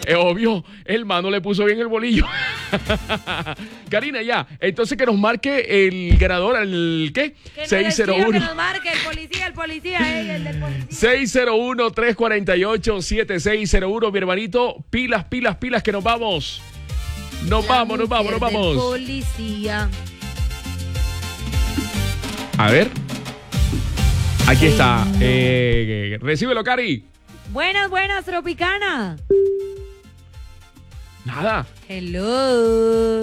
Es obvio, el mano le puso bien el bolillo. Karina, ya. Entonces que nos marque el ganador, ¿el qué? Que 601. Que nos marque el policía, el del policía. 601-348-7601. Mi hermanito, pilas, que nos vamos. Nos vamos. Policía. A ver. Aquí está. Recíbelo, Cari. Buenas, Tropicana. Nada. Hello.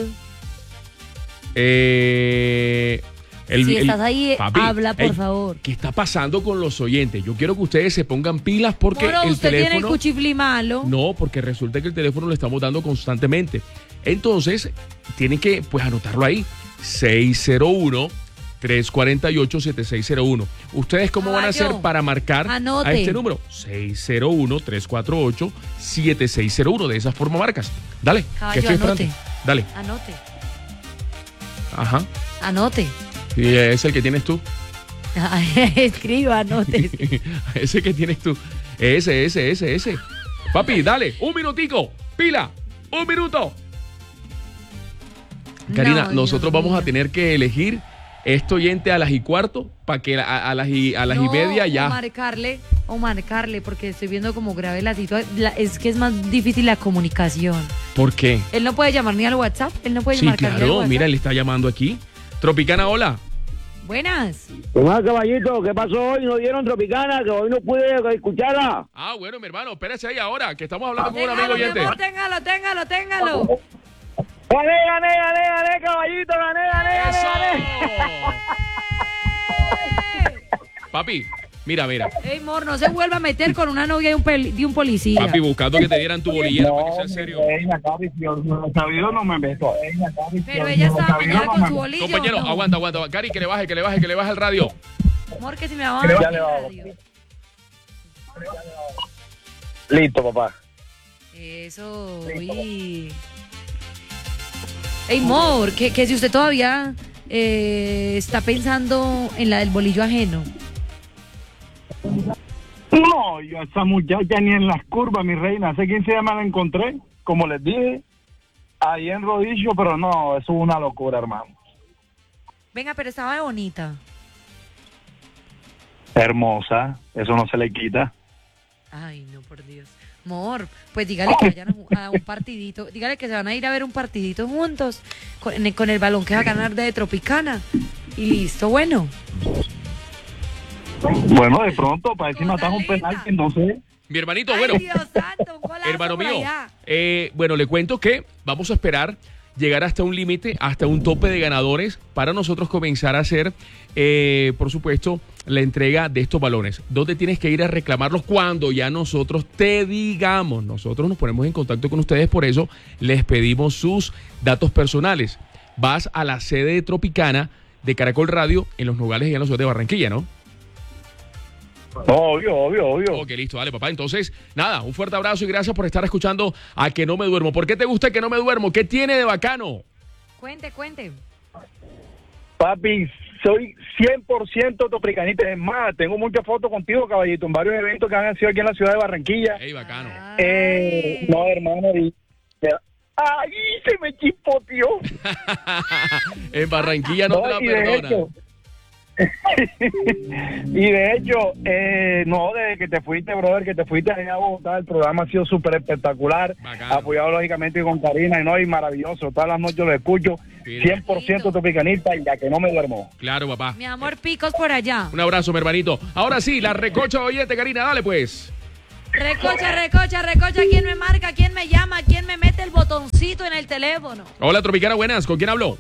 Si estás ahí, papi, habla, por favor. ¿Qué está pasando con los oyentes? Yo quiero que ustedes se pongan pilas porque Moro, el usted teléfono... tiene el cuchiflí malo. No, porque resulta que el teléfono lo estamos dando constantemente. Entonces, tienen que, pues, anotarlo ahí. 601-348-7601. ¿Ustedes cómo van a hacer para marcar Anote. a este número? 601-348-7601. De esa forma marcas. Dale. Caballo, que estoy anote. esperando. Dale. Anote. Ajá. Anote. Sí, es el que tienes tú. Escriba, anote. Ese que tienes tú. Ese. Papi, dale. Un minutico. Pila. Un minuto. Karina, No, nosotros Dios vamos mío. a tener que elegir este oyente a las y cuarto para que a las y media ya. O marcarle, porque estoy viendo como grave la situación. Es que es más difícil la comunicación. ¿Por qué? Él no puede llamar ni al WhatsApp. Él no puede Sí, marcar ni al claro. WhatsApp. Mira, él está llamando aquí. Tropicana, hola. Buenas. ¿Qué más, caballito? ¿Qué pasó hoy? ¿No dieron Tropicana? Que hoy no pude escucharla. Ah, bueno, mi hermano, espérese ahí ahora, que estamos hablando con un Téngalo, amigo mi oyente. amor, téngalo. Gané, caballito, gané. ¡Eso! Papi, mira. Ey, amor, no se vuelva a meter con una novia de un policía. Papi, buscando que te dieran tu bolillera para que sea serio. No sabido, no me meto. Pero ella estaba mañana con su bolillo. Compañero, ¿no? aguanta. Cari, que le baje el radio. Amor, que si me va a bajar el radio. Listo, papá. Eso, uy. Ey, amor, que si usted todavía está pensando en la del bolillo ajeno. No, yo a esa muchacha ni en las curvas, mi reina. Hace 15 días me la encontré, como les dije, ahí en Rodillo, pero no, eso es una locura, hermano. Venga, pero estaba bonita. Hermosa, eso no se le quita. Ay, no, por Dios. Amor, pues dígale que vayan a un partidito. Dígale que se van a ir a ver un partidito juntos con el balón que va a ganar de Tropicana. Y listo, bueno. Bueno, de pronto, para ver si matan un penal, que no sé. Mi hermanito, Ay, bueno. Dios santo, un golazo Hermano por mío, allá. bueno, le cuento que vamos a esperar llegar hasta un límite, hasta un tope de ganadores para nosotros comenzar a hacer, por supuesto, la entrega de estos balones. ¿Dónde tienes que ir a reclamarlos? Cuando ya nosotros te digamos. Nosotros nos ponemos en contacto con ustedes, por eso les pedimos sus datos personales. Vas a la sede de Tropicana de Caracol Radio en Los Nogales y en la ciudad de Barranquilla, ¿no? Obvio. Ok, listo, dale, papá. Entonces, nada, un fuerte abrazo y gracias por estar escuchando A Que No Me Duermo. ¿Por qué te gusta Que No Me Duermo? ¿Qué tiene de bacano? Cuente. Papi, soy 100% topricanita. Es más, tengo muchas fotos contigo, caballito, en varios eventos que han sido aquí en la ciudad de Barranquilla. Ey, bacano. Ay. No, hermano, ¡ay, se me chispoteó! En Barranquilla no te la y de perdonan. hecho, no, desde que te fuiste, brother, allá a Bogotá, el programa ha sido súper espectacular, Bacano. apoyado lógicamente con Karina, y maravilloso, todas las noches lo escucho, Sí. 100% topicanista, y ya que no me duermo. Claro, papá. Mi amor, picos por allá. Un abrazo, mi hermanito. Ahora sí, la recocha oyente, Karina, dale pues. Recocha. ¿Quién me marca? ¿Quién me llama? ¿Quién me mete el botoncito en el teléfono? Hola, Tropicana, buenas. ¿Con quién hablo?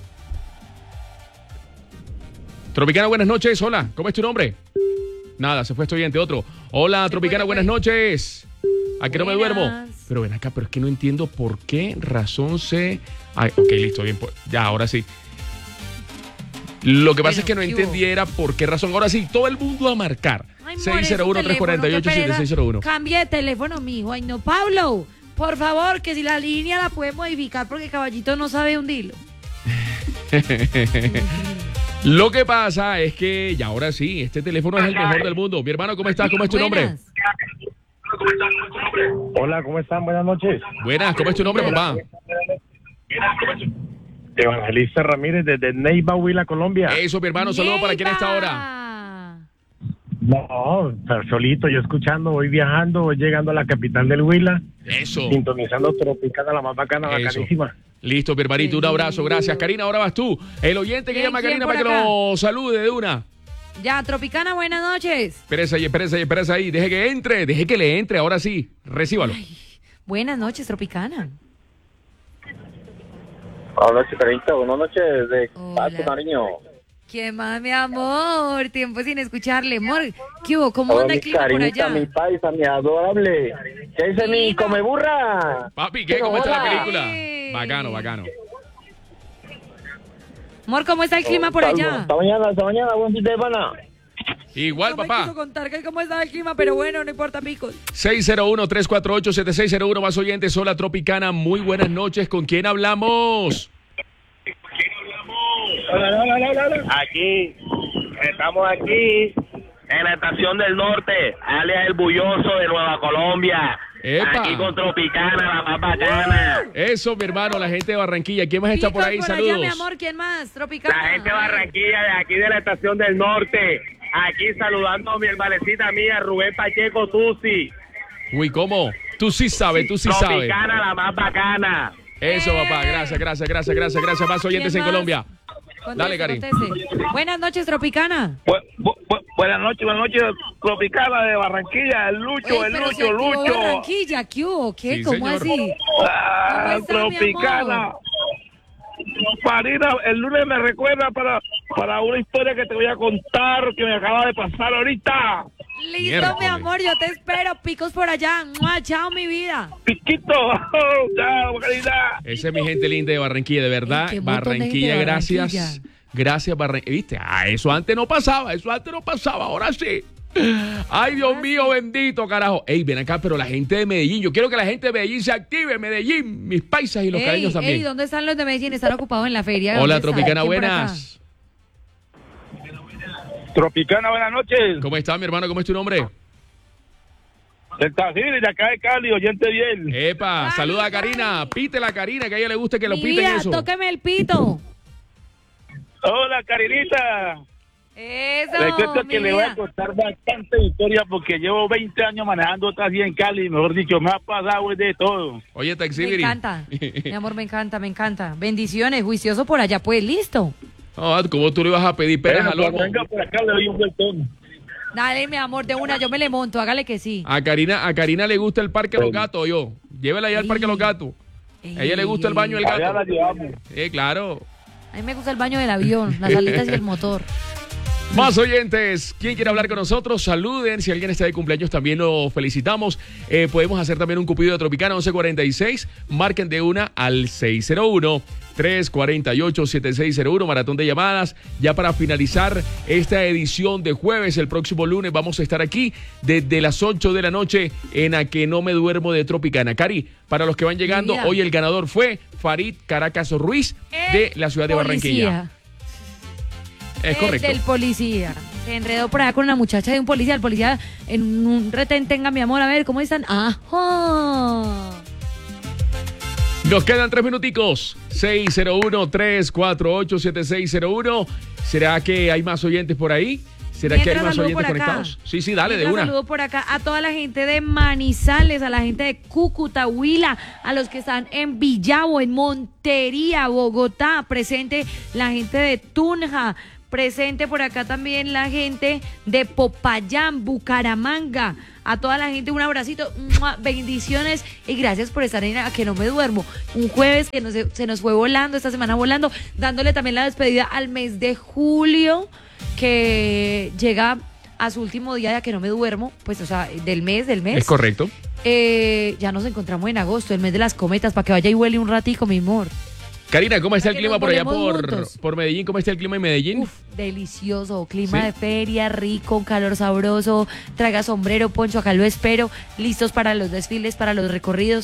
Tropicana, buenas noches. Hola, ¿cómo es tu nombre? Nada, se fue este oyente, otro. Hola, Tropicana, buenas noches. ¿A qué no me duermo? Buenas. Pero ven acá, pero es que no entiendo por qué razón se... Ay, ok, listo, bien. Ya, ahora sí. Lo que pasa es que no ¿qué hubo? entendí era por qué razón. Ahora sí, todo el mundo a marcar. Ay, amor, es su teléfono, qué pereza. 601-348-7601. Cambie de teléfono, mijo. Ay, no, Pablo. Por favor, que si la línea la puede modificar porque Caballito no sabe hundirlo. Lo que pasa es que, ya ahora sí, este teléfono es el mejor del mundo. Mi hermano, ¿cómo estás? ¿Cómo es tu nombre? Buenas. Hola, ¿cómo están? Buenas noches. Buenas, ¿cómo es tu nombre, papá? Evangelista Ramírez desde Neiva, Huila, Colombia. Eso, mi hermano, saludos para quién está ahora. No, solito, yo escuchando, voy viajando, voy llegando a la capital del Huila, Eso. sintonizando Tropicana, la más bacana, Eso. bacanísima. Listo, mi hermanito, un abrazo, gracias. Karina, ahora vas tú. El oyente que ¿Quién, llama a quién Karina por para que acá? lo salude de una. Ya, Tropicana, buenas noches. Espérese ahí. Deje que entre, deje que le entre. Ahora sí, recíbalo. Buenas noches, Tropicana. Buenas noches, Carita. Buenas noches de Hola. Paco, cariño. ¿Qué más, mi amor? Tiempo sin escucharle, amor. ¿Qué hubo? ¿Cómo Hola, anda el mi clima por Karinita, allá? mi paisa, mi adorable. ¿Qué dice mi Divino. come burra? Papi, ¿qué? ¿Cómo está la Hola. película? Ey. Bacano. Amor, ¿cómo está el clima por allá? Hasta mañana, buen fin de semana. Igual, No me papá. quiso contar que cómo estaba el clima, pero bueno, no importa, picos. 601-348-7601, más oyentes. Hola, Tropicana. Muy buenas noches. ¿Con quién hablamos? Aquí, estamos aquí en la estación del norte, alias El Bulloso de Nueva Colombia. ¡Epa! Aquí con Tropicana, la más bacana. Eso, mi hermano, la gente de Barranquilla. ¿Quién más está por ahí? Picos Saludos. allá, mi amor, ¿quién más? Tropicana. La gente de Barranquilla, de aquí de la estación del norte. Aquí saludando a mi hermanecita mía, Rubén Pacheco Tusi. Uy, ¿cómo? Tú sí sabes. Tropicana, la más bacana. Eso, papá. Gracias. Más oyentes ¿Quién en más? Colombia. Conteste, Dale, Cari. conteste. Buenas noches, Tropicana. Buenas noches, Tropicana de Barranquilla, el Lucho, Oye, pero se activó Barranquilla, ¿qué hubo? ¿Qué? Sí, ¿Cómo señor. así? Ah, ¿Cómo está, mi Tropicana. amor? Marina, el lunes me recuerda para una historia que te voy a contar que me acaba de pasar ahorita. Listo, Miércoles. mi amor, yo te espero. Picos por allá. ¡Mua! Chao, mi vida. Piquito, chao, Marina. Esa es mi gente linda de Barranquilla, de verdad. Ey, qué montón de gente Barranquilla, de gracias. Barranquilla. Gracias, Barranquilla. ¿Viste? Eso antes no pasaba, ahora sí. Ay, Dios mío, bendito, carajo. Ey, ven acá, pero la gente de Medellín, yo quiero que la gente de Medellín se active, Medellín, mis paisas y los cariños también. Ey, ¿dónde están los de Medellín? Están ocupados en la feria. Hola, ¿Dónde están? Tropicana, ¿Quién por acá? buenas. Tropicana, buenas noches. ¿Cómo está, mi hermano? ¿Cómo es tu nombre? El Tajiri de acá de Cali, oyente bien. Epa, Cari, saluda a Cari. Karina. Pítela a Karina, que a ella le gusta que lo Mi piten vida, eso. tóqueme el pito. Hola, Carinita. Eso, Le cuento mi que le voy a vida. contar bastante historia porque llevo 20 años manejando taxi en Cali. Mejor dicho, me ha pasado de todo. Oye, Me Taxibiri. encanta. Mi amor, me encanta. Bendiciones, juicioso por allá, pues, listo. No, ¿cómo tú le vas a pedir peras al Bueno, loco? cuando venga por acá le doy un vueltón. Dale, mi amor, de una, yo me le monto, hágale que sí. A Karina le gusta el parque de los gatos, yo. Llévela allá al parque de los gatos. A ella le gusta el baño del Allá la gato. llevamos. Claro. A mí me gusta el baño del avión, las alitas y el motor. Más oyentes, ¿quién quiere hablar con nosotros? Saluden, si alguien está de cumpleaños también lo felicitamos. Podemos hacer también un cupido de Tropicana 1146, marquen de una al 601-348-7601, maratón de llamadas. Ya para finalizar esta edición de jueves, el próximo lunes vamos a estar aquí desde las 8 de la noche en A Que No Me Duermo de Tropicana. Cari, para los que van llegando, Mira. hoy el ganador fue Farid Caracas Ruiz de la ciudad de Barranquilla. Es correcto. Del policía. Se enredó por allá con una muchacha de un policía. El policía en un retén, tenga mi amor, a ver, ¿cómo están? ¡Ajá! Nos quedan 3 minuticos. 601-348-7601. ¿Será que hay más oyentes por ahí? ¿Será que hay Mientras más saludo oyentes por acá. conectados? Sí, dale, de Mientras una. saludo por acá a toda la gente de Manizales, a la gente de Cúcuta, Huila, a los que están en Villavo, en Montería, Bogotá, presente la gente de Tunja, presente por acá también la gente de Popayán, Bucaramanga. A toda la gente un abracito, ¡mua! Bendiciones y gracias por estar en A Que No Me Duermo. Un jueves que se nos fue volando, esta semana volando, dándole también la despedida al mes de julio, que llega a su último día de A Que No Me Duermo, pues o sea, del mes. Es correcto. Ya nos encontramos en agosto, el mes de las cometas, para que vaya y huele un ratico, mi amor. Karina, ¿cómo está Para el que clima nos por allá volemos juntos. por Medellín? ¿Cómo está el clima en Medellín? Uf, delicioso, clima ¿Sí? de feria, rico, calor sabroso, traga sombrero, poncho, acá lo espero, listos para los desfiles, para los recorridos.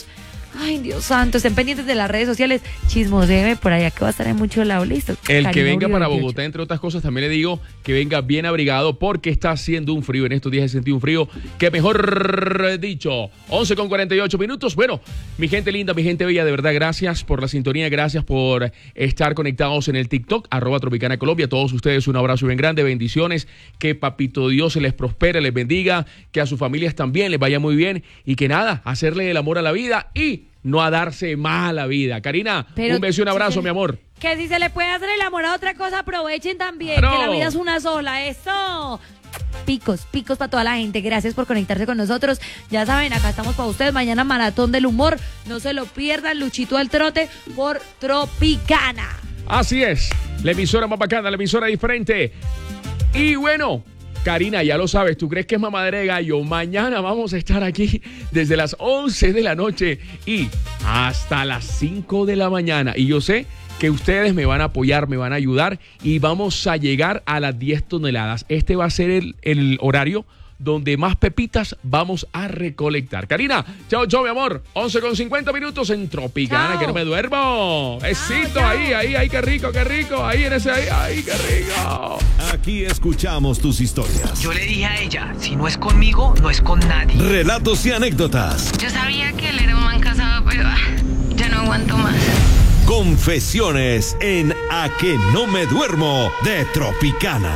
Ay, Dios santo, estén pendientes de las redes sociales. Chismoseme por allá que va a estar en mucho lado. Listo. El Karina que venga Uribe para 28. Bogotá, entre otras cosas, también le digo que venga bien abrigado porque está haciendo un frío. En estos días he sentido un frío que mejor dicho. 11:48. Bueno, mi gente linda, mi gente bella, de verdad, gracias por la sintonía, gracias por estar conectados en el TikTok, @Tropicana Colombia. A todos ustedes un abrazo bien grande, bendiciones, que Papito Dios se les prospere, les bendiga, que a sus familias también les vaya muy bien y que nada, hacerle el amor a la vida y no a darse más a la vida. Karina, Pero, un beso y un abrazo, sí, mi amor. Que si se le puede hacer el amor a otra cosa, aprovechen también, Claro. que la vida es una sola, eso. Picos para toda la gente, gracias por conectarse con nosotros. Ya saben, acá estamos para ustedes, mañana Maratón del Humor, no se lo pierdan, Luchito al Trote por Tropicana. Así es, la emisora más bacana, la emisora diferente. Y bueno, Karina, ya lo sabes, ¿tú crees que es mamadera de gallo? Mañana vamos a estar aquí desde las 11 de la noche y hasta las 5 de la mañana. Y yo sé que ustedes me van a apoyar, me van a ayudar y vamos a llegar a las 10 toneladas. Este va a ser el horario donde más pepitas vamos a recolectar. Karina, chao, mi amor. 11:50 en Tropicana, Chao. que no me duermo. Besito, chao. ahí, qué rico. Ahí en ese, ahí, qué rico. Aquí escuchamos tus historias, Yo le dije a ella, si no es conmigo, no es con nadie. relatos y anécdotas, Yo sabía que él era un man casado, pero ya no aguanto más. confesiones en A que no me duermo de Tropicana.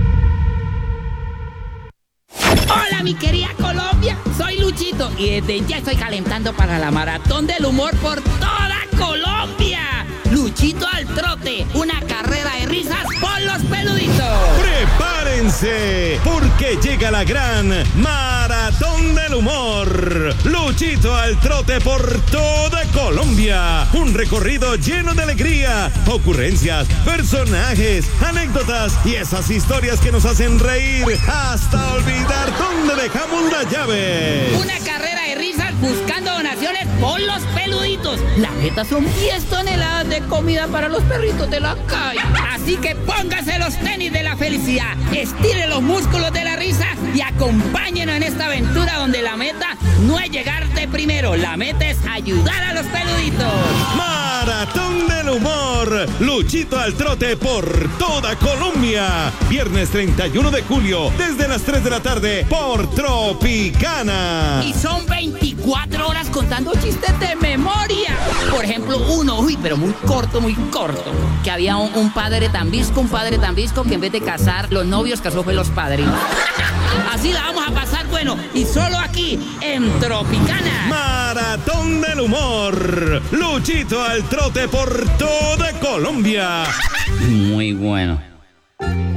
Hola mi querida Colombia, soy Luchito y desde ya estoy calentando para la Maratón del Humor por toda Colombia. Luchito al Trote, una carrera de risas por los peluditos. Prepárense, porque llega la gran Maratón del Humor. Luchito al Trote por toda Colombia. Un recorrido lleno de alegría, ocurrencias, personajes, anécdotas y esas historias que nos hacen reír hasta olvidar dónde dejamos la llave. Una carrera de risas buscando donaciones por los peluditos. La meta son 10 toneladas de comida para los perritos de la calle. Así que póngase los tenis de la felicidad, estire los músculos de la risa y acompáñenos en esta aventura donde la meta no es llegar de primero, la meta es ayudar a los peluditos. Maratón del Humor. Luchito al Trote por toda Colombia. Viernes 31 de julio, desde las 3 de la tarde, por Tropicana. Y son 24 horas contando chistes de memoria. Por ejemplo, uno, pero muy corto, que había un padre tan visco que en vez de casar los novios, casó fue los padrinos. Así la vamos a pasar, bueno, y solo aquí, en Tropicana. Maratón del Humor. Luchito al Trote por toda Colombia. Muy bueno.